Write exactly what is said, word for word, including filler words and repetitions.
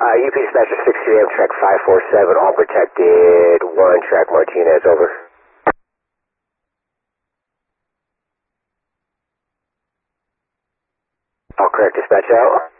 Uh, U P Dispatcher six two Amtrak five four seven, all protected, one track Martinez, over. All correct, dispatch out.